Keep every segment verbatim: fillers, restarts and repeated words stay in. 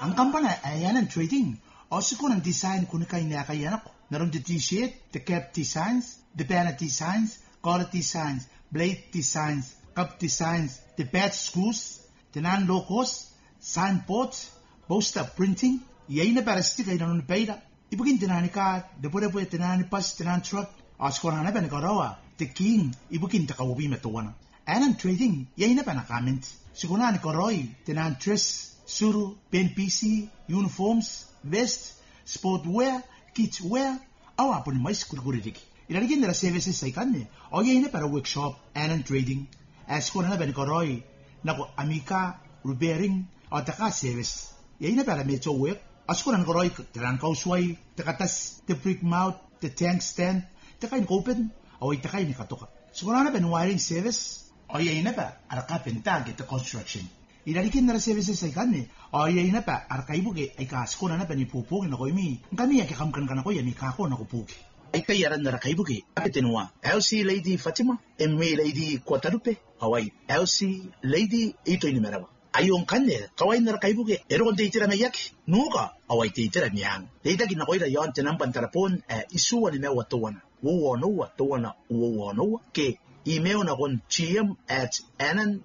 Ang kampana ay Anan Trading. O si ko ng design kung kay na kay anak ko. Naroon the t-shirt, the cap designs, the banner designs, collar designs, blade designs, cup designs, the badge screws, the non-locos, signboards, poster printing, yay na para stick ay nanon payda. Ibugin tinani ka, depure po tinani pas, tinani truck, o si ko na ba ni karawa, the king, ibugin ta kawubi matuwana. Anan Trading, yay na pa na comment. Si ko na ni koroy, tinani dress, suru, pen P C, uniforms, vest, sportwear, kidswear, awa po ni mais kurikuritiki. Ilalagyan nila services sa ikan eh. O yay na para workshop, Anan Trading. As ko na ba ni koroy, nako amika, repairing, o taka service. Yay na para medyo work. As ko na ni koroy, tiran kausway, takatas, the brick mouth, the tank stand, takain open, o ay takain ni katoka. So ko na ba ni wiring service, o yay na ba, araka pentag ito construction. Ilalagyan nila services sa ikan eh. O yay na ba, araka ibugi, ay kas ko na na ba ni pupugin ako imi. Ang kami yakikamkan ka na ko, yami kako na kupugi. Ay kayaran na rakay bugi, apitinwa, L C Lady Fatima, M A Lady Guadalupe, Hawaii, L C Lady ito inimerawa. Ayong kanil, kaway na rakay bugi, eron de itira mayaki, nuga, away te itira miyang. Data ginakoy na yon, tinampan tarapon, eh, isuwa ni mewa tuwana, uwanowa, tuwana, uwanowa, ke, email na kon gm at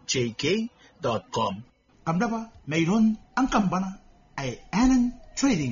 ananjk dot com. Kamda ba, mayroon ang kambana ay Anan Trading.